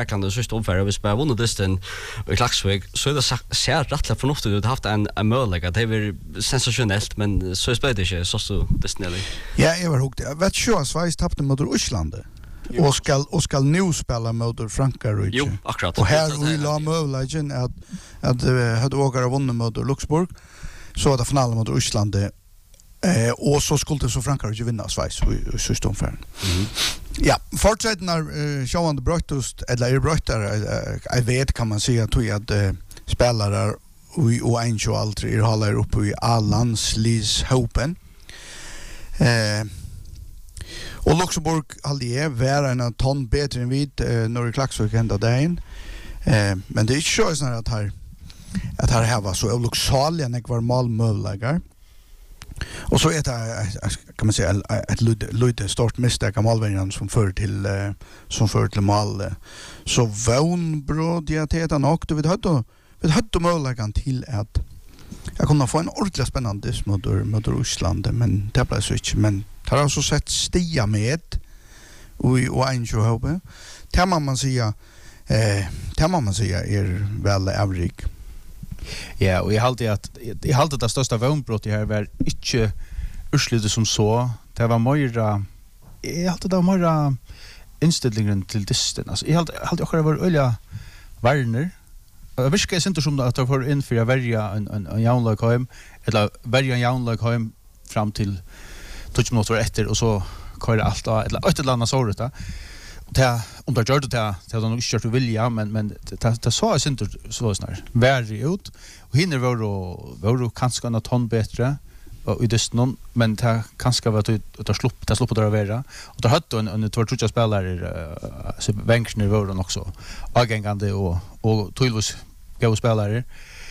Grekland det sista omfärd och vi spelar vunnit disten i Klaksvik så är det ser rätt förnuftigt ut haft en möjlighet det är sensationellt men så spelar det inte så disten eller. Ja, jag var hooked. Vet ju Schweiz tappade mot Ryssland. Och ska nu spela mot Frankrike. Jo, akkurat. Och här vi la möjligheten att hade vågar vunnit mot Luxemburg så att finalen mot Ryssland och så skulle så Frankrike vinna Schweiz i sista omgången. Ja, fortsätter när sjövande brötust eller bröttar jag vet kan man säga att spelare och en så aldrig håller upp i A-landslishopen. Och Luxemburg hade ju varit en ton bättre än vid när det Klaksvik ända dagen. Men det är inte så att här var så olycksaliga när det var målmöjligar. Och så är det kan man säga ett lite stort misstag av målvändaren som för till mål. Så vånbröd jag till att nog vi hade möjligheten till att jag kunde få en ordentligt spännande mot Ryssland men det blev så inte men det har också sett stiga med och en hoppe. Det man säga är väl övrig. Ja, och jag hade det största vånbrott här var inte urslutet som så. Det var mera jag hade det mera inställningen till disten. Alltså jag hade också var öliga Werner. Jag viskar inte som att jag får in för att välja en jaunlagheim eller välja en jaunlagheim fram till 20 minuter efter och så kör allt eller ett eller annat såret där. Det om det gör det har nog inte kört vilja men det så är inte så snar. Värre ut och hinner var kanske en ton bättre och i disten men det kanske var att släppa där vara och det hade en två tror jag spelare så bänken var de också agängande och tillvis gå spelare.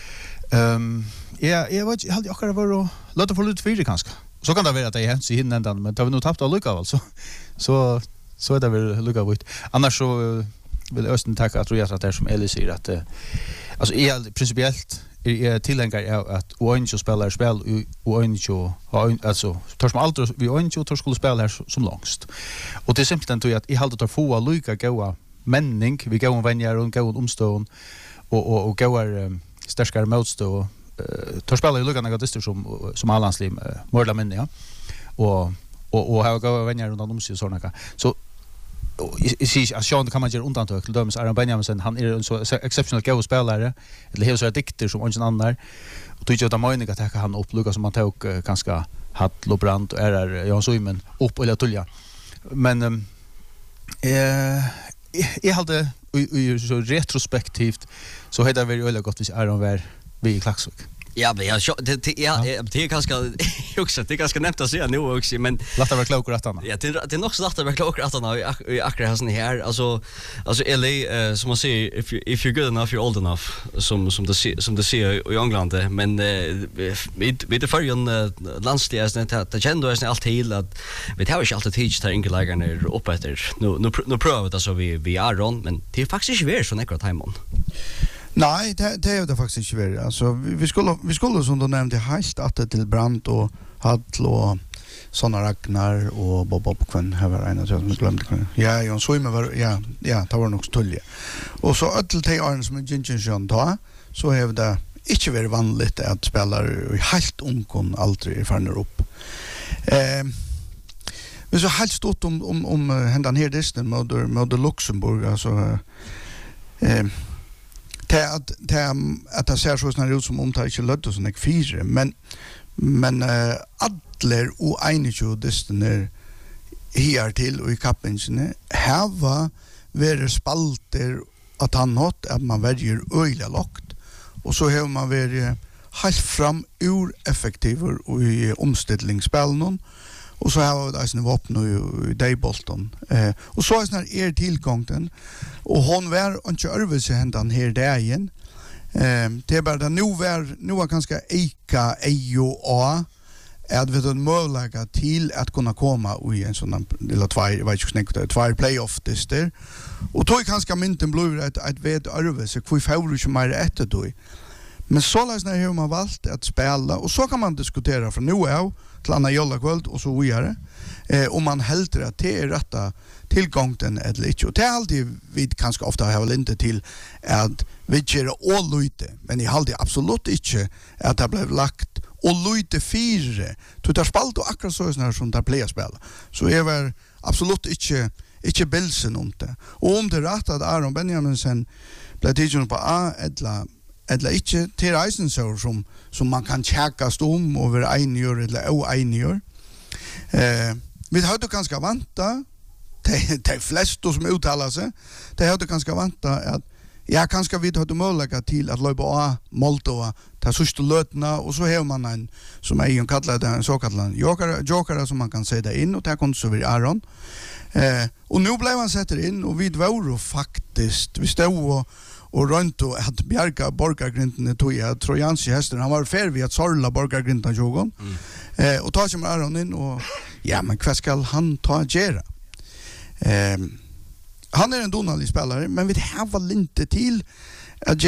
Jag hade också var låta få lite fyra kanske. Så kan det vara att det hänt i hinnan men det var nog tappat att lycka alltså. Så är det väl lycka vitt. Annars så vill Östen tacka tror jag att det som Eli säger att alltså är principiellt är tillänkar att Oincho spelar spel Oincho alltså tar som alltid vi Oincho tar skulle spela här som långst. Och det är simpelt att I håller att få lycka goa männing vi går och vänjer och går omstånd och går starkare motstå tar spela i luckan något som Allandslim mörda män ja och har gå vänjer runt om sig såna så I see att Sean kan man göra undantag till döms Aaron Benjamin han är en så exceptional go spelare eller helt så addikter som ingen annan och tycker att man inte att han uppluga som man tog ganska hatt Lobrand och är Jan Suimen upp eller tulja men jag hade så retrospektivt så hade det varit väldigt gott hvis Aaron var vi i Klaksvik. Ja, men det är ganska också det är ganska nämnt att säga nu också men låt vara klokare att han. Ja, det är nog så att det vara klokare att han i akkurat sån här alltså LA som man säger if you're good enough you're old enough som det ser i England men vi det för en landsliga det känner allt till att vi har inte alltid teach där ingelagarna upp efter nu prövar det så vi Aaron men det är faktiskt inte så nekrat hemon. Nej, det är det faktiskt inte väl. Alltså vi skulle som du nämnde helt att det till Brand och Hall och såna Ragnar och Bob Kvann har varit en av som glömde. Ja, Jan Suimer var ja, det var nog stulje. Och så öll te Arne som Jinjin då så har det inte varit vanligt att spelare helt ungkon aldrig farnar upp. Men så helt stort om händan här disten mot Luxemburg alltså att det ser så snarare ut som om det inte lödde som fyra men adler och eniga distner här till och i kappingen här var spalter att han nått att man väljer öjla lockt och så har man varit helt fram ur effektiver och i omställningsspelen och så har det en vapen i Daybolton och så är sån tillgången och hon var inte örvelse händan här där igen det är bara nu var ganska eka EOA att vi då möjliga till att kunna komma i en sån lilla två playoff där och då kanske mynten blir att vet örvelse hur får du ju mer efter då Men så när har man valt att spela och så kan man diskutera från nu av till andra jollakväll och så vidare. Om man hellre att det är rätta tillgången eller inte. Och det är alltid vi kanske ofta har väl inte till att vi gör all lite, men i alltid absolut inte att det blev lagt och lite fyra. Du tar spalt och akkurat så när som där play spela. Så är väl absolut inte bilsen om det. Och om det är rätt att Aron Benjaminsen blev tidsen på A eller inte till reisen så som man kan checkas om över en år eller en år. Vi hade ganska vanta de flesta som uttalar sig. De hade ganska vanta att kanske vi hade möjlighet till att löpa av Moldova ta sista lötna och så har man en som är en kallad en så kallad joker som man kan sätta in och ta kon så vid Aron. Och nu blev han sätter in och vi var faktiskt vi stod och runt och att bjärka borgargrinten tog jag Trojans hästen han var fair vid att sorla borgargrinten jogon. Och tar som Aron in och men vad ska han ta gera? Han är en donalig spelare men vi har väl inte till att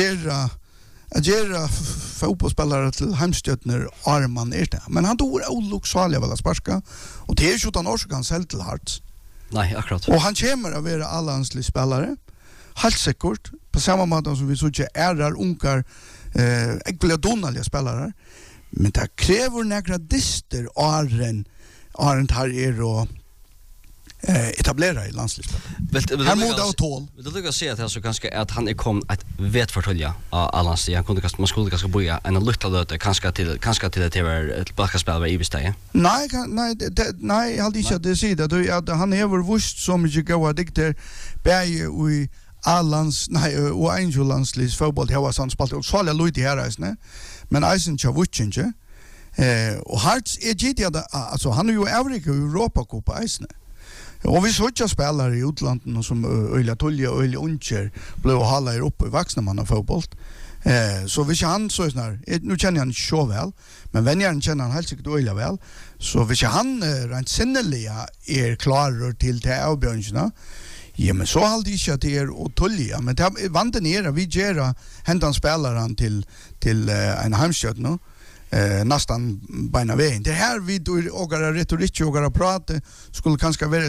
göra fotbollsspelare till hemstötner arman är det. Men han tog olycksalig väl att sparka och det är ju utan orsakan själv till Hearts. Nej, akkurat. Och han kommer att vara allanslig spelare. Helt säkert på samma måte som vi såg ärar unkar äckliga donaliga spelare. Men det kräver några dister Aren här och etablera i landslagsspel. Han mode och tål. Det lukar se att så kanske att han är kom att vet förtälja Alans han kunde man skulle kanske boja en lilla löte kanske till det var ett backspel var i besteg. Nej, jag hade inte det sida då han är vår vust så mycket goda dikter bäge i Alans och Angel landslis fotboll det var sånt spalt och så alla Louis här är men Eisen Chavuchinje och Hearts är GT alltså han är ju Afrika Europa Cup Eisen. Och vi såg spelare i utlandet som Ölia Tulja och Ölia Uncher blev hålla uppe i vuxna manna fotboll. Så vi han så snar. Nu känner han så väl, men vem känner han helt säkert Ölia väl. Så vi han rent sinneliga klar till det avbjörnsna. Ja, men så hade inte att det och Tulja, men det vant ner vi gera händan spelaren till en hemstad nu. Nästan beina vägen. Det här vi då och retorik och prata skulle kanske vara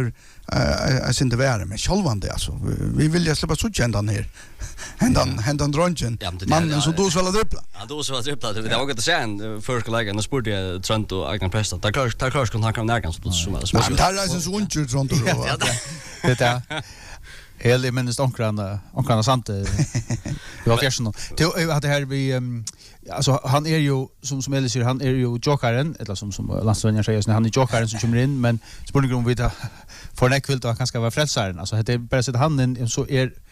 inte vara men självande alltså. Vi vill ju släppa så kändan här. Händan dronjen. Mannen så då skulle dribbla. Ja, då så dribbla. Det var gott att se en första lägen och spurte jag Trent och Agnan Presta. Där klart skulle han komma närkan så som men där är så ont ut Trent då. Det där. Eller minst onkrarna sant. Vi har fjärsen. Det här vi alltså han är ju som Elis säger han är ju jokaren eller som landslagsvänner säger han är jokaren som kommer in men spurningen om vi tar för en kvilt och kanske vara frälsaren alltså det är bara så att han in så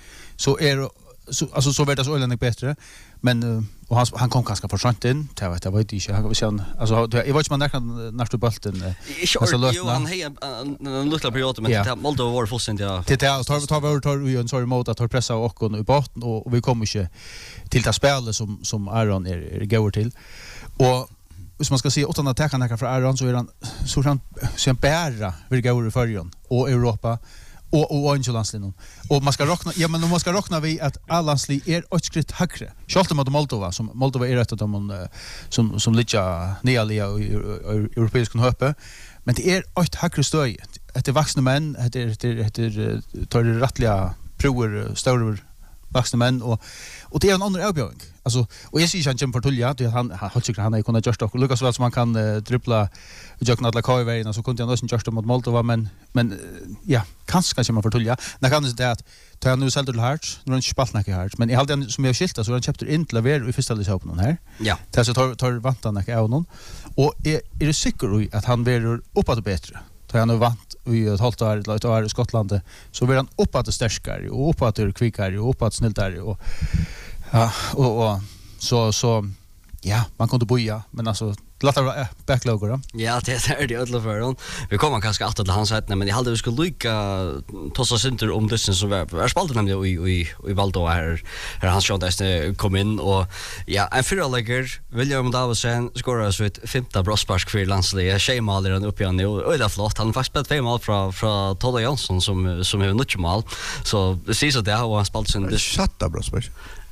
alltså så vart det så öligen bättre men och han kom kanske för sent in det var inte han vill säga alltså jag vet inte man nästa bulten alltså han en liten period men Moldova var fullständigt det tar vi en sorry mot att ta pressa och i botten och vi kommer inte till det spelet som Aron är går till och hvis man ska se utan att ta några från Aron så är han bära vill gå i förjon och Europa och Angelandslinjen. Och man ska räkna vi att Allandsli är ett skritt högre. Självt mot Moldova som Moldova är ett av dem som ligger nealiga i europeiska höppe. Men det är ett högre stöj. Det är vuxna män, det tar rättliga prover stora vuxna män och det är en annan avbjörning. Alltså och jag säger han Portugal att han har tycker han är kunna just och Lucas väl som man kan dribbla jogna alla kajvägen så kunde han också just mot Moldova men ja kanske man Portugal när kan det att ta han nu själv till Hearts när han spaltnar i Hearts men i allt den som jag skilta så han köpte in till över i första ligan någon här ja det så tar vantarna av någon och är det säkert att han blir uppåt bättre tar han nu vant i ett halvt år i Skottland så blir han uppåt starkare och uppåt kvickare och uppåt snällare och ja, och så ja, man kunde boja, men alltså låta backlogger då. Ja, det är det alla för hon. Vi kommer kanske att till hans sätt, men jag hade vi skulle lycka tossa center om det som var spalten nämligen i Valdo här hans shot där kom in och ja, en fyralägger William Davison skorar så ett femte brospark för landslaget. Schemal är uppe igen och det är flott. Han har faktiskt spelat 5 mål från Todd Jansson som har 9 mål. Så det ser så det har han spalt sin chatta brospark.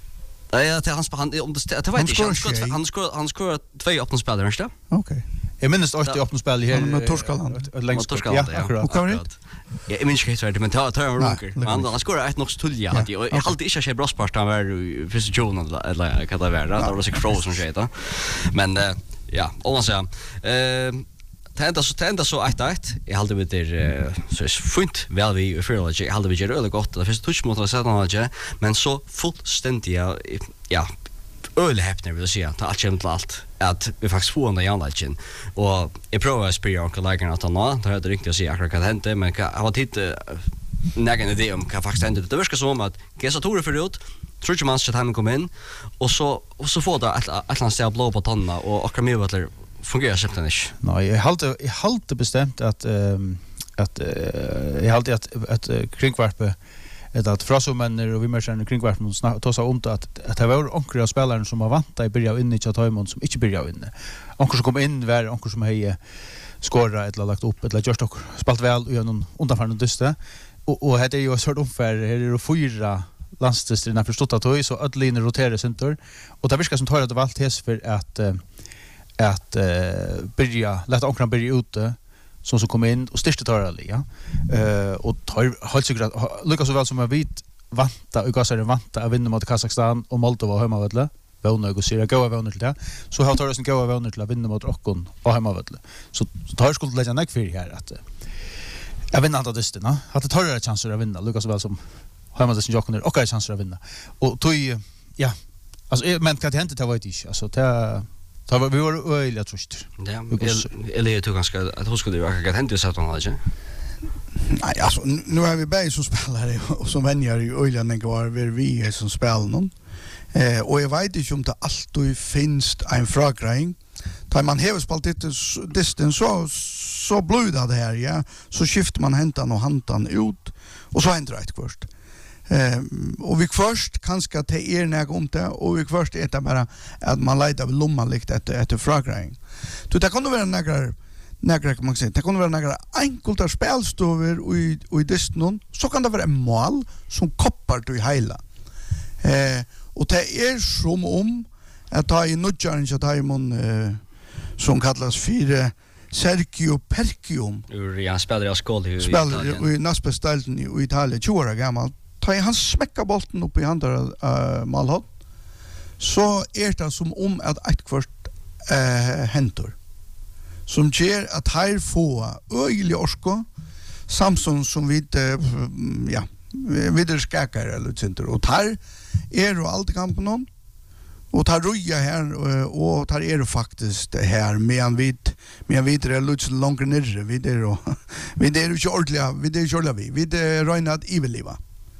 Ja, det han om det vet inte. Han skor 2 öppna spelare, inte? Okej. Jag minns att det öppna spel här med Torskaland. Längst ja, akkurat. Jag minns inte det, men tar runker. Han skorar ett nog tulja hade jag. Jag hade inte Brospart han var i position eller kan det vara. Det var så frozen shit då. Men ja, och så Tenda så 1-1. Jag hade vid det så fint väl vi för jag hade vi det öle gott. Det första touch mot att sätta något, men så fullständigt ja öle häpnar vill säga att allt att vi faktiskt får under janlagen och jag provar att spela och lägga att han det är riktigt att säga akkurat kan hända men jag har titt någon idé om kan faktiskt hända det verkar som att Gesatorer för ut tror jag man ska ta komma in och så får det att han står blå på tanna och akkurat med vad fungerar simpelthen inte. Nej, jag håller bestämt att jag håller att kringvarpe att frasomänner och vi människor kringvarpen tar sig om att det var onkra spelare som har vanta i början inne i Chatham som inte börjar inne. Onkra som kom in var onkra som hej skåra eller lagt upp eller just och spalt väl och någon undanfallande dyste och det är ju så ungefär här är det 4 landstistrarna förstått att så ödliner roterar center och det verkar som tar det valt häs för att börja låta onkran börja ute som kommer in och största tar ja. Och tar håll sig Lucas så väl som vi vanta och gasar vanta att vinna mot Kazakstan och Moldova hemma väl. Våna och se gå över till det. Så har tar det sen gå över till att vinna mot Rockon och hemma väl. Så tar skulle lägga näck för här att jag vinner inte det då. Att det tar det chanser att vinna Lucas väl som hemma det sen Jockon och har chanser att vinna. Och tog ja alltså men kan det hända det var inte alltså det vi var öliga trust. Ja, eller tog ganska att hur skulle det vara hända så att han hade. Nej, alltså nu är vi bägge som spelare och som vänner i öliga när går vi är som spelar någon. Och jag vet inte om det alltid finns en fragreing. Tar man häver spalt distance så blöda det här, ja. Så skiftar man häntan och hantan ut och så händer det först. Och vi först kanske att det är när om det och vi först är det bara att man letar av lomman likt efter fragreing. Så det kan vara några kan man säga. Det kan vara några enkla spelstover och i distnon så kan det vara en mål som koppar till hela. Och det är som om att ta i nudgaren att ta som kallas för Sergio Perkium. Ja, spelar jag skål i Italien. I Naspestalten i Italien 20 år gammal. Ta i han smäcka bollen upp i andra målhåll. Så är det som om att ett kvart händer. Som ger att här få öjlig orsko samson som vi vidare skakar eller center och tar är och allt kampen någon och tar roja här och tar är faktiskt här medan vi är lite längre ner vi är ju ordliga vi är rönat iveliva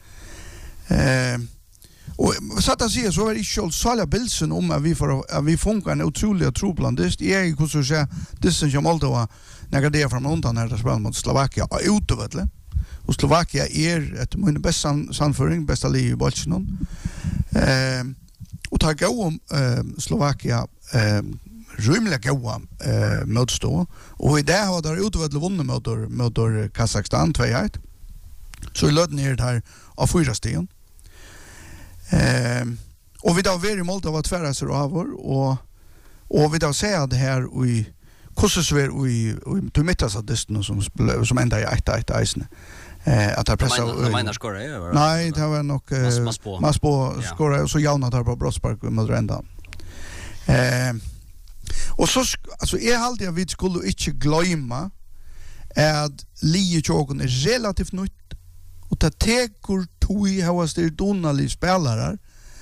och så att säga så är det ju så bilden om att vi funkar en otroligt trobland det är ju så så det som Moldova när det är från undan här där spelar mot Slovakien utöver och Slovakien är ett mycket bästa samföring bästa lag i bollen och tar gå Slovakien rymliga goda motstå och i det har där utöver vunnit mot Kazakstan 2-1 så i löd ner där av 4 stegen. Och vi då var i Moldova tväras och vi då ser det här i kursusver i till mittas av disten som ända i 1-1 isen. Att det pressa menar skora är. Nej, det var nog Maspo skora så jauna där på Brosspark med Renda. Och så alltså är alltid att vi skulle inte glömma att Lietjogen är relativt nytt och det tekur tui havast donali spelare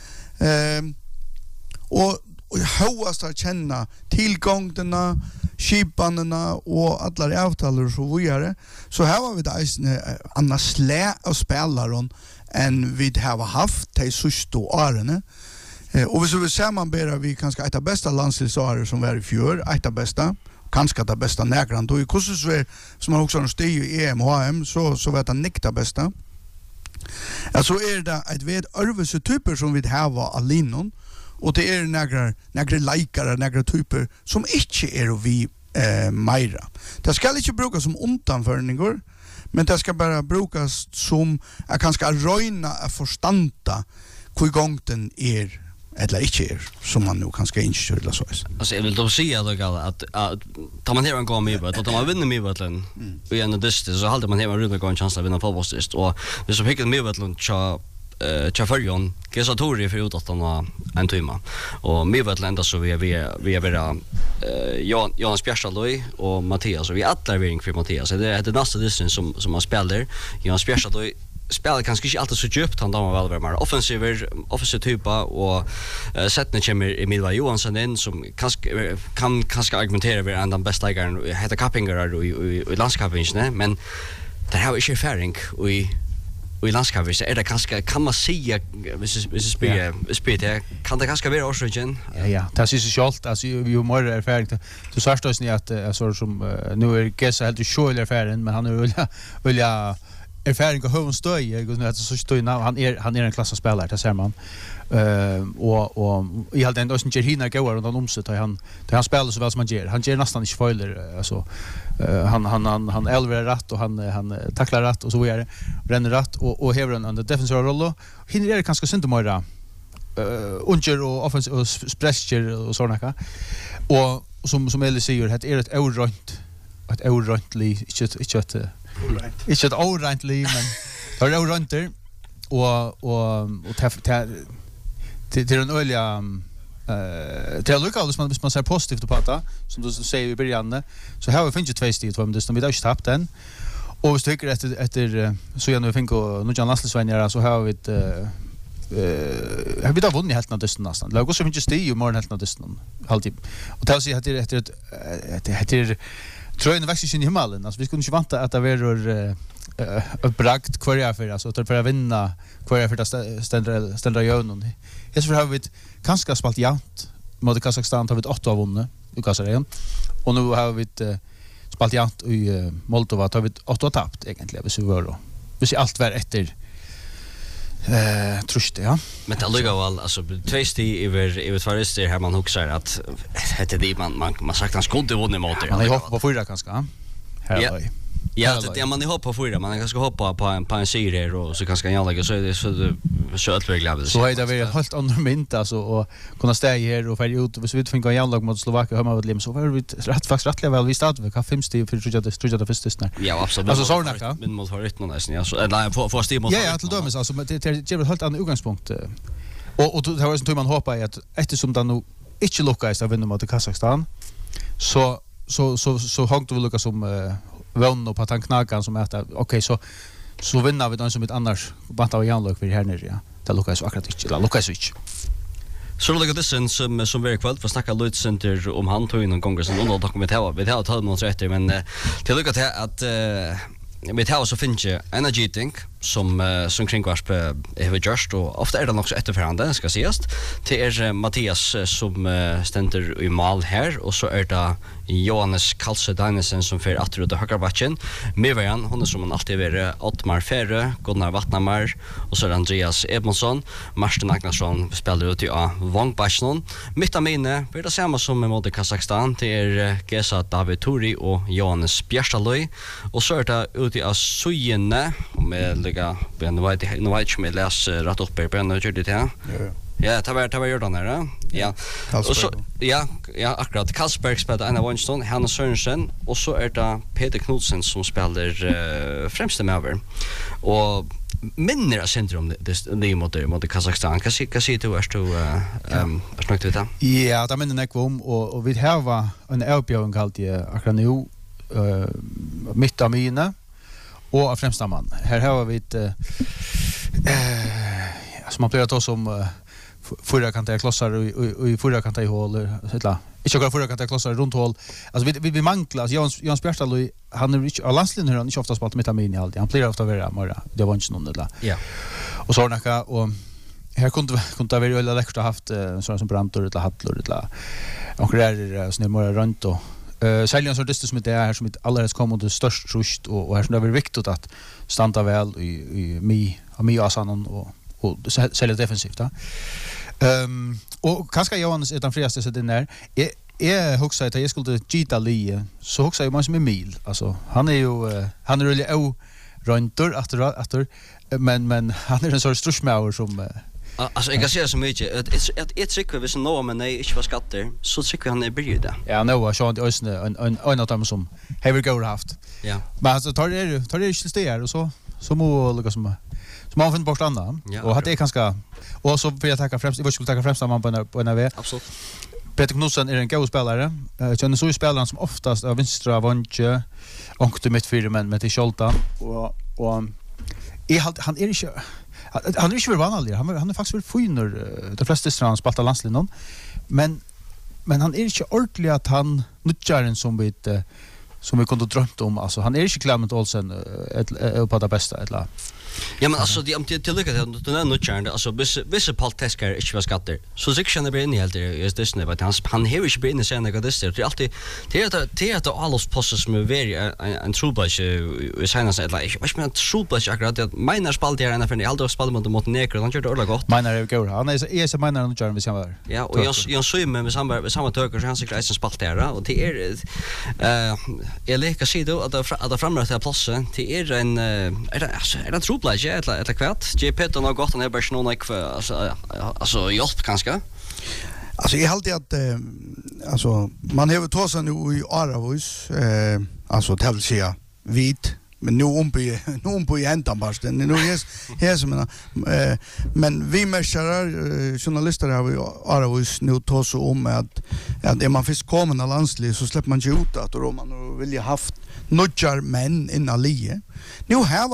och havast att känna tillgångarna skipanarna och alla avtalar så vidare så här har vi det annars slä av spelaren än vi har haft de sista åren och så vi ser man bara vi kanske ett av bästa landslagsåret som var i fjör ett av bästa kanske det bästa nägran då i kursusver som man också har steg i EM och HM så vet han nikta bästa. Alltså är det ett vet örvelse typer som vi har alinon och det är några likare några typer som inte är vi mera. Det ska inte brukas som undanförningar men det ska bara brukas som att kanske röjna att förstanta hur gång den är eller inte som man nu kanske inte skulle så. Alltså jag vill då säga att tar man här en gång med att tar man vinner med vattlen och en distans så håller man hem en runda gång chans att vinna fotbollsdist och det som fick med vattlen Chafarion Gesatori för utåt en timme och med vattlen så vi är Jonas Bjärstalöj och Mattias och vi alla är för Mattias det är nästa distans som man spelar Jonas Bjärstalöj spelar kanske inte alltid så djupt han då väl mer offensiv typa och sätten kommer Emil Johansson in som kanske argumentera över den bästa ägaren heter Kappingar i landskapingen men det har inte erfaring i landskapet så är det kanske kan man säga hvis spelar kan det kanske vara orsaken ja det är så schalt alltså ju mer erfaring du sa förstås ni att så som nu är Gesa helt sjull erfaring men han är väl erfaring och hon står ju så står nu han är en klasspelare det ser man och I hade ändå inte hinna gå runt omsätt han spelar så väl som han ger. Han ger nästan inte fejler alltså han elver rätt och han tacklar rätt och så vidare. Ränner rätt och häver en under defensiva roll. Hinner det ganska synd mera under och offensiv och sprecher och såna och som Ellie säger det är ett orantly inte ett orantly men det är oranter och till en olja till att lucka alltså man ser positivt på det som du säger i början så här vi finns ju två steg för det som vi har inte tappat den och vi tycker efter så jag nu tänker och nu Jan Lasslesvänjar så har vi har vi då vunnit helt nästan nästan. Låt oss inte steg ju mer helt nästan alltid. Och det så heter tröjen växer in i himmelen. Alltså vi skulle inte vänta att det var uppbragt kvar för alltså för att vinna kvar för att ständra jönon. Jag så har vi kanske spalt jämnt mot Kazakstan har vi 8 vunnit i Kazakstan. Och nu har vi spalt jämnt i Moldova har vi 8 tappat egentligen vi så var då. Vi ser allt var efter trust ja. Men det lukar väl alltså 2 steg över tvärster här man huxar att heter det man sagt han skulle vinna mot det. Man hoppas på fyra kanske. Här ja, det man hoppas på fyra man kanske hoppa på en serie och så kanske jag lägga så är det så överväg glad. Så är det väl helt annorlunda mint alltså och kunna stå här och färja ut och så vi fick en lag mot Slovakien hemma mot Lim så var vi rätt väl vi startade vi kan 5 steg för tror jag det första. Ja, absolut. Alltså så nästa. Men mot har rätt nästan ja så nej för steg mot. Ja, till dömes alltså det är helt annan utgångspunkt. Och det var som man hoppas att eftersom det nu inte lyckas att vinna mot Kazakstan så hangt vi lucka som vänn och på tanknakan som att okej så vinner vi den som ett annars vant av janlag för här nere ja. Det lyckas akkurat inte. Det lyckas inte. Så det går som very kväll för snacka Lloyd Center om han tog in en gång som någon dokumentera. Vi har tagit något rätt men till lycka till att vi tar så finns ju energy think som kringvarsp har gjort och ofta är det också efterförande ska sägas till Mattias som ständer i mål här och så är det Johannes Kalse Danielsen som för att röda högerbacken med varandra hon som man alltid är Ottmar Ferre Gunnar Vattnamar och så Andreas Edmondsson Martin Agnarsson spelar ut i Vångbacken mitt av mina blir det samma som mot Kazakstan till Gesa David Tori och Johannes Bjärstalöj och så är det ut i Sujene med lägga ben white med läs rätt upp på den gjorde det här. Ja, det var gjort den där. Ja. Och så ja, akkurat Karlsberg spelar Anna Winston, Hanna Sørensen och så är det Peter Knudsen som spelar främst med över. Och minner centrum det mot Kazakstan. Kan se du är du snackat det. Ja, det minner jag om och vi har en erbjudning alltid akkurat nu mitt av mina och av främsta man. Här har vi som man plejer som förra kanter klossar och i förra kanter hål sådär. Inte bara förra kanter klossar runt hål. Alltså vi manglar Jan Bjärstalöj han är inte landslinjen han inte ofta spelat mitt av min alltid. Han plejer ofta vara mera. Det var inte någon där. Ja. Och så näka och här kunde det vara väldigt läckert att haft sådana som Brantor eller Hattlor eller och det är snö mera runt och säljan så det som det är här som ett alldeles kommer till störst trust och här som det är viktigt att stanna väl i mi asanon och sälja defensivt då. Och kanske Johannes är den friaste så den där är huxa att jag skulle gita Lee så huxa ju man som Emil alltså han är ju han är really runter efter men han är en sorts strushmauer som Alltså jag kan säga så mycket att ett trick hvis Noah men nej inte var skatter så tycker han är brydd där. Ja, Noah så det ösne en av dem som har gå haft. Ja. Men alltså tar det inte steg och så må lukka som man finner bort andra. Och hade kanske och så vill jag tacka främst, jag skulle tacka främst man på en av. Absolut. Peter Knudsen en god spelare. Känner så spelaren som oftast av vänstra vänster och till mittfältet men med till Scholta och han är inte han är inte vanlig. Han är faktiskt väl finner de flesta strand spalta landslinjen. Men han är inte ordentlig att han nutjaren som vi kunde drömt om. Alltså han är inte Clement Olsen på det bästa eller. Ja men alltså det till lycka till den nutjaren alltså vissa Paul Teskar inte var skatter. Så sig känner vi in helt det Disney but han har inte been sen något det är alltid det är alls process med very en trubbage i senast eller jag menar trubbage akkurat att mina spalt är en för äldre spalt mot Montenegro han gör det ordentligt gott. Mina är går. Han är så mina nutjaren vi ser. Ja och jag så med samma töker så han sig reisen spalt där och det är jag lägger sig då att framröra till platsen det är en trubbage eller kvart. J. Peter har gått ner bara någon alltså hjälp kanske. Alltså jag hade att alltså man har tagit nu i Aravus alltså det vill säga vit men nu på i ändan bara det nu är som men vi mästrar journalister har vi Aravus nu tar så om att är man fisk kommer landslig så släpper man ju ut att då man vill ju haft nudjar män in allie. Nu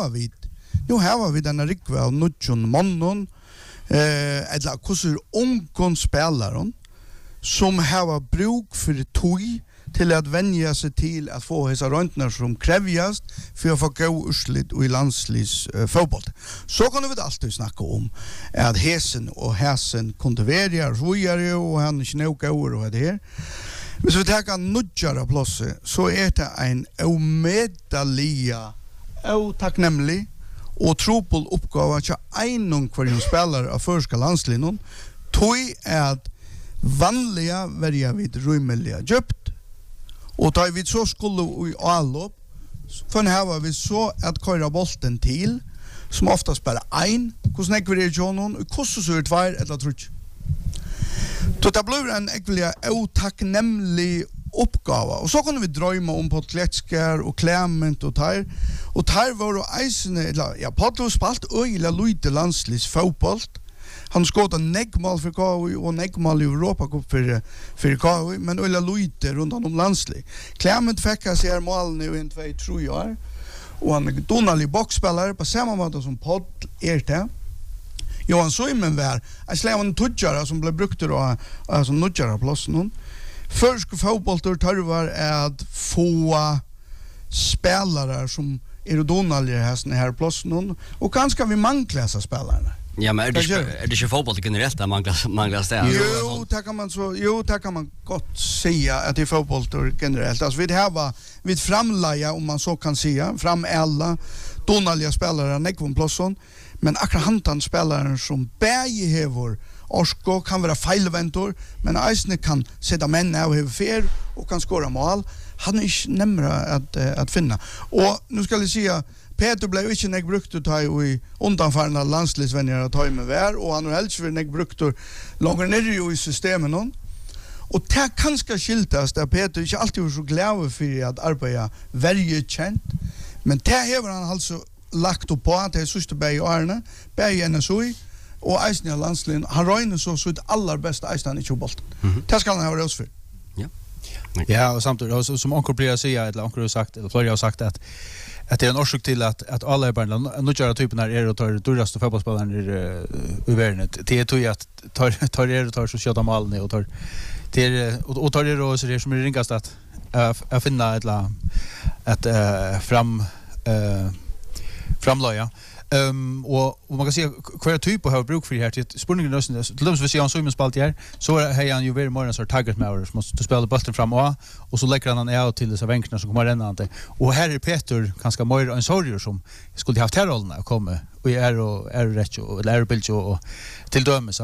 har vi denna rikve av nudjon mannen eller kusur ungkon spelaren som har bruk för tog till att vänja sig till att få hesa röntner som krävjas för att få gå urslit och i landslis fotboll. Så kan vi alltid snacka om att häsen kunde välja rojare och han inte nog går och det här. Men så vi tar nudjara plåse så är det en omedalia otacknämlig och trupel uppgåva att en kvar spelare av förska landslinjen tog är att vanliga välja vid rumeliga djupt och tar vi så skulle i allop för här var vi så att köra bollen till som oftast bara en hur snäck vi det John och kostar så ut var eller tror då det blir en äckliga otacknämlig uppgåva och så kunde vi drömma om på Kletskär och Clement och tar var och eisene eller ja Paulus spalt öjla lite landslis fotboll han skåta neggmål för KV och neggmål i Europa Cup för KV men öjla lite runt om landslig Clement fick sig mål nu in 2-3 år och han är donalig boxspelare på samma måte som Paul det Johan Soimen var en slävan tudjara som blev brukt då som nudjara platsen Försk fotbolltor tarvar att få spelare som är donaliga här platsen och kanske vi manglar så spelarna. Ja men är det inte fotboll generellt där manglas det? Jo, det kan man gott säga att det är fotbolltor generellt. Alltså vi framlägga om man så kan säga fram alla donaliga spelare nekvom platsen men akkurat hantan spelaren som bäge hevor Orsko kan vara feilventor, men eisne kan sätta män av huvudfer och kan skåra mål. Han är inte nämra att finna. Och nu ska jag säga, Peter blev inte nek brukt att ta i undanfarna landslisvänner att ta i med vär, och han har helst för nek brukt att långa ner i systemen. Och det kan ska skiltas där Peter inte alltid var så glad för att arbeta väldigt känt, men det har han alltså lagt upp på att det är sista bäg i årene, bäg i NSOI, og eisen i landslinjen, han røyner så det aller beste eisen i tjobolten. Det skal han ha rås for. Ja. Ja, og samtidig, som onkel blir å si, eller onkel har sagt, eller flere har sagt, at det er en årsøk til at alle nødgjøre typen her er å ta dyreste fotballspilleren i verden. Det er tog at tar så kjøtta malene, og tar det også det som er ringast at finne et framløya. Och man kan se kvar typ av bruk för det här till spurningen lösning till dem som vi ser han så i spalt här så har han ju väldigt många så target med som måste spela bollen fram och så lägger han out till dessa vänkarna som kommer rennande och här är Peter ganska mer en sorger som skulle haft här rollen att komma och är rätt och lärbild och till döme så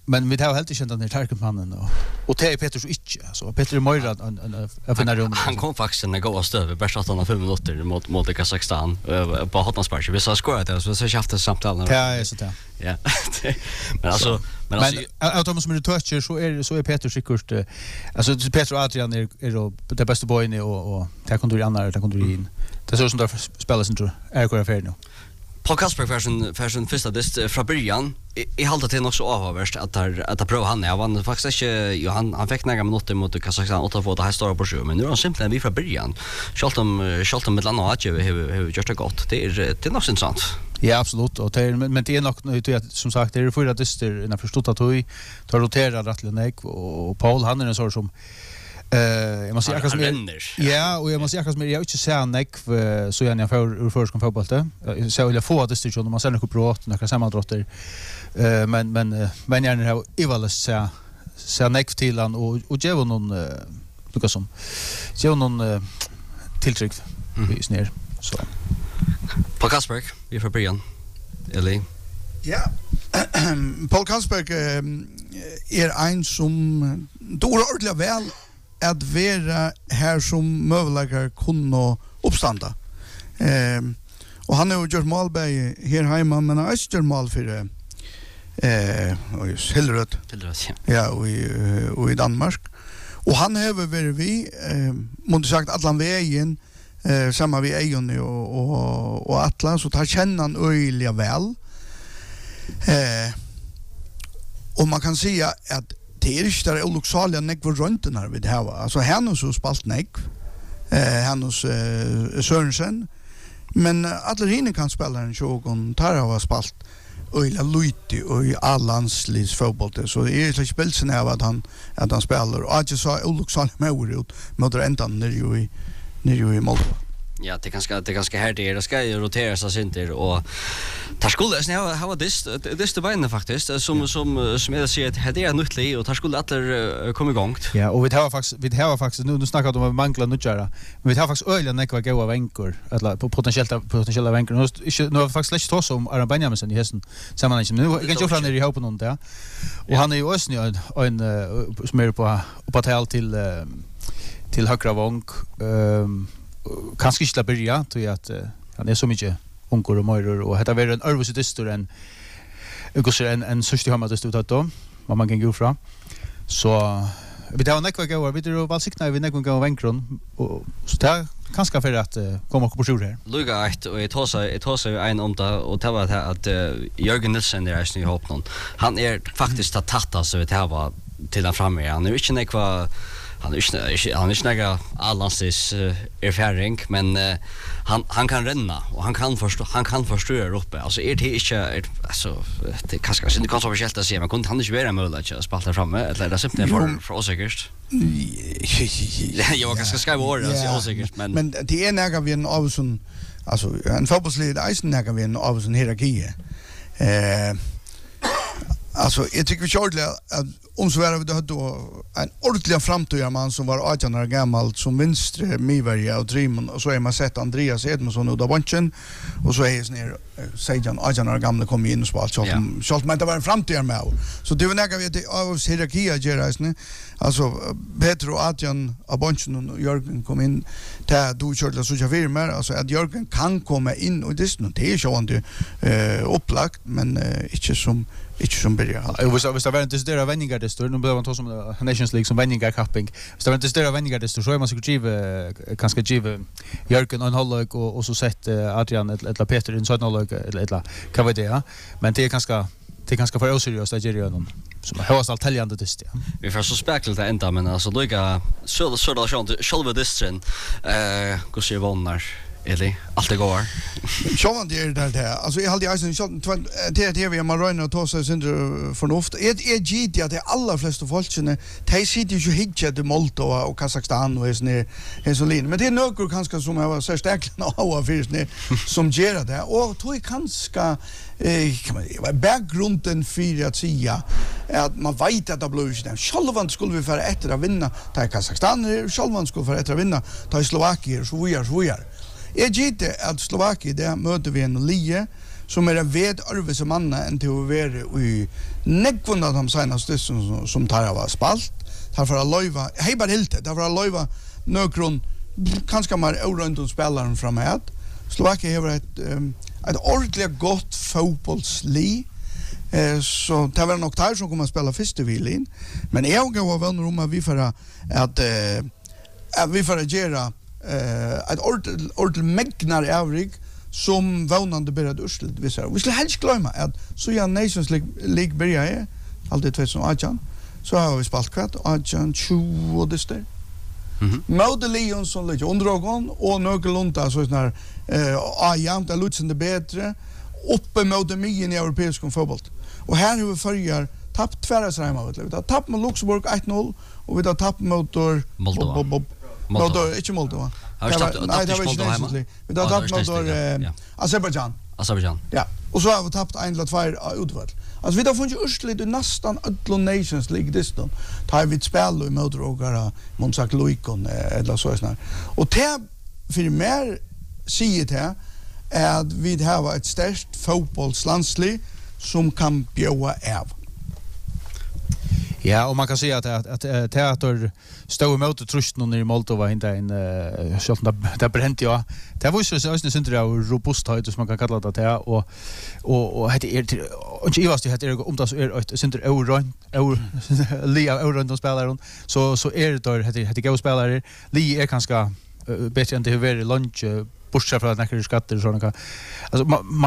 Men vi har helt inte känt den här Tarkenmannen och det är Peter så inte alltså Peter är Moira en finna rum. Han kom faktiskt en goda stöv bara att han har 5 minuter mot Kazakstan på Hotnansberg. Vi sa skorat det så jag haft ett samtal. Ja, är så där. Ja. Men alltså Thomas som toucher så är Peter säkert alltså Peter och Adrian är då det bästa boyen och där kan du andra där kan du in. Det är så som där spelar sin tror är kvar för nu. Paul Kasper fashion första dist från början I halta till också avvärst att prova han jag vann faktiskt inte han fick några minuter mot Kazakstan 8 få det här står på 7 men nu är simpelt vi från början Schaltom med landa att vi har gjort det gott det är nog intressant. Ja absolut och det men det är nog att som sagt det är för att det är när förstått att vi tar roterar rättligt och Paul han är en sån som jag måste säga ja och jag måste säga att jag inte ser neck så jag får först kom fotboll så vill jag få det styrt om man ser något brott några sammandratter men jag har Ivalas så neck till han och ge någon Lucas som ge någon tilltryck i snär så Paul Kasper vi får början eller ja Paul Kasper är en som då ordentligt väl att vara här som möjliga kunna uppstanda. Och han har gjort målberg här hemma men har inte gjort mål för Hillerød. Ja, och i Danmark. Och han har varit vi måste sagt alla vägen samma vi Ejon och Atla så tar känner han öliga väl. Och man kan säga att det är inte där olycksaliga nekvar rönten här vid här. Alltså Hennes har spalt nekv. Hennes Sørensen. Men alla hinner kan spela en tjogon. Tar har spalt öjla lujti och i all landslids fotboll. Så det är inte bilden av att han spelar. Och att jag sa olycksaliga med ut mot ändan nere i Moldova. Ja, det är ganska här det ska ju rotera sig inte och tar skulle jag ha det beina faktiskt som jag säger att det är nyttligt och tar skulle alla komma igång. Ja, och vi har faktiskt nu snackar om mangla nutjara. Men vi har faktiskt öliga nekva goda vänkor eller potentiella vänkor. Nu har faktiskt läst oss om Aron Benjaminsen i hästen sammanhang. Nu kan jag från i hopen om det. Och han är ju ösny en som är på tal till högra vånk kanske inte börja till att han är så mycket onkor och möror och heter väl en örvusudistor en sörste hemma det stod då man kan gå fra så vi tar nekva gå vi då väl sikna vi nekva gå vänkron och så där kanske för att komma på sjur här Luga ett och ett hosa en om det och det var att Jörgen Nilsson där i hoppnon han är faktiskt att tatta så det här var till den framme han är inte nekva han är inte några allansis erfaring men han kan renna och han kan förstå uppe alltså det inte alltså det kanske inte kan så speciellt att se men kunde han inte vara möjligt att spalta framme eller det simpelt för osäkert. Jag var ganska skriva ord alltså osäkert men det är några vi en av sån alltså en fotbollsled är några vi en av sån hierarki. Alltså jag tycker vi körde att om så var det då en ordentlig framtida som var 18 år gammal som vinstre Miverja och Dreamon och så är man sett Andreas Edmundsson och Dabanchen och så är ner Sejan 18 år gamla kom in och spalt så men det var en framtida med så det var några vi av hierarkier gör alltså Petro Adrian Abanchen och Jörgen kom in där du körde så jag firmar alltså att Jörgen kan komma in och det är så inte upplagt men inte som börjar. Jag vill vara inte större vänningar det står nu behöver man ta som Nations League som vänningar capping. Så det är inte större vänningar det står så man ska giva Jörgen en halvlek och så sett Adrian eller Peter in så en halvlek eller vad var det men det är ganska för oseriöst att göra någon som hörs allt täljande dist. Vi får så spekla det ända men alltså lika så själva distren går sig vannar eller allt det går. Sjåvan det är där. Alltså jag hade det vi man röna och ta sig sin förnuft. Är git att det allra flesta folken de sitter ju hitcha det Moldova och Kazakstan och är så lin. Men det är några kanske som har så starkt av för som gör det och tror jag kanske kan man bakgrunden för att säga att man vet att det blir den. Självan skulle vi för efter att vinna ta Kazakstan, självan skulle för efter att vinna ta Slovakien så vi är. Jag gittar att Slovakien där möter vi en lie som en ved arvese manna enn til å være i nekvund av de senaste som tar av spalt, tar for å løyva, hei bare helt det, tar for å løyva nøkron, kanskje mer eurøyndom spilleren framhet. Slovakia har et ordentlig godt fotbollsli, så det var nok der som kommer å spille første hvilen, men jeg og venner om at vi får gjøre et ordentlig megnar avrik som vannande blir et urslut. Vi skal helst glemme at så gjør Nations League börjar jeg, alltid 2018, så har vi spalt kvart, 18, 20 og det styr. Møte Leon som ligger underdragen, og nøkkelunta så sånn jævnt er lutsende bedre, oppe møte mye i europeisk fotboll. Og her har vi førjar tapt tverresreima, vi har tapt med Luxemburg 1-0, og vi har tapt mot Moldova. Ikke Moldova. Nei, det var ikke Nations League. Vi har tapt mot Azerbaijan. Ja, og så har vi tapt 1-2 utvalg. Altså, vi har funnet urslit i nesten alle Nations League distan. Da har vi spillet i møteråkere, Monsak Loikon, eller så sånn. Og det, for mer sier det, at vi har et sterkt fotbollslandslig som kan bjøa av. Ja, och man kan säga att teater stod emot trusten i Moldova inte en det bränt ja. Det var ju så synd av robusthet som man kan kalla det där och det är och jag måste det om det så är ett synd euro Leo euro de spelare så är det gå spelare Leo är ganska bättre än det över lunch pusha för att näkra skatter och såna. Alltså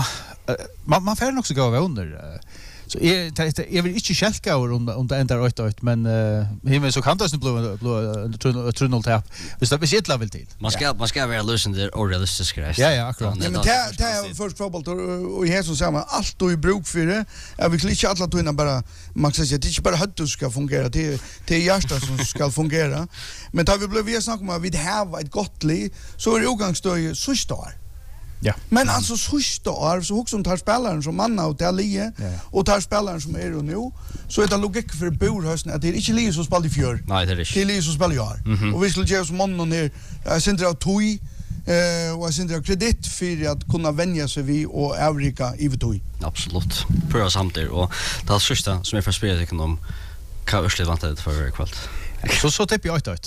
man får också gå under. Så jag vill inte skälka om det ändrar åt men himmel så kan det inte bli trunnel tap. Visst det är ett vill till. Man ska vara lösande och realistisk grej. Ja, akkurat. Ja, men det är först fotboll och här så samma allt då i bruk för det. Jag vill inte alla då bara man ska säga det är inte bara hur ska fungera det är hjärtat som ska fungera. Men tar vi blev vi snackar om att vi har ett gott liv så är det utgångsstöd så står. Ja. Men alltså sista år så också tar spelaren som manna och Talie och tar spelaren som är nu så är det logik för borhösten att det är inte Leo som spelar i fjör. Nej, det är inte. Det är Leo som spelar i år. Och vi skulle ge oss måndag ner syndra av toy och syndra kredit för att kunna vänja sig vid och Afrika i toy. Absolut. Pröva samtidigt och det sista som är för spelet om kan ursligt vänta för kväll. Så typ jag ut.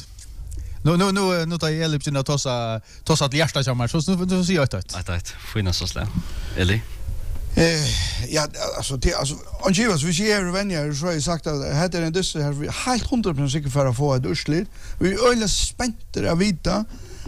Nu tar jag Elip att tossa att hjärta kommer så nu ser jag ut. Att fina så slä. Eli. Ja, alltså Angivas vi ser vänner så har jag sagt att heter en dusse här vi helt 100% säker för att få ett urslit. Vi är öle spänta att vita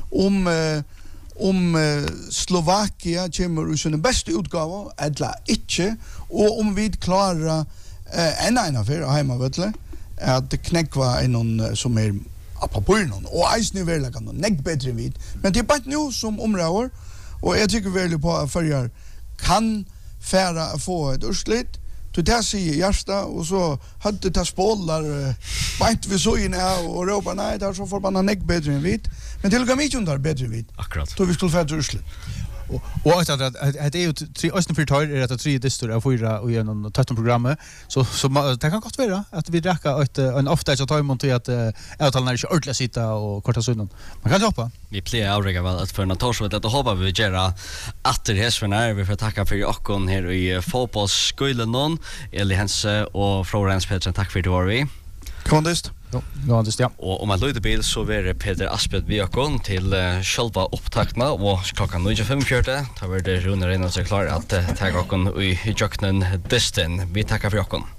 om Slovakia kommer ur sin bästa utgåva eller inte och om vi klarar en affär hemma vet du att det knäckva någon som är apapurnon och eisne verlagan och neck bättre vid men det är bara nu som områder och jag tycker väl på att förjar kan färra att få ett urslit till det säger Järsta och så hade det spålar bänt vi så in och ropa nej där så får man neck bättre vid men till gamit under bättre vid akkurat då vi skulle få ett urslit och att det är ju tre östen för tar är det tre distor av fyra och genom 13 programmet så det kan gott vara att vi dräcka en ofta så tar man till att avtalen är inte ordentligt sitta och korta sunden. Man kan hoppa. Vi plejer avräga väl att för Natasha vet att hoppa vi göra åter häsvärna vi får tacka för Jakob här i fotbollsskolan någon Eli Hense och Florence Pettersson tack för det var vi. Kondist. Ja, ja. Og om man løyder bil, så vil Peter Aspet Viakon til sjølva opptakna, og klokka 9.45, da var det Rune Reynolds klar at ta okken i jøkkenen distin. Vi takkar for Jakob.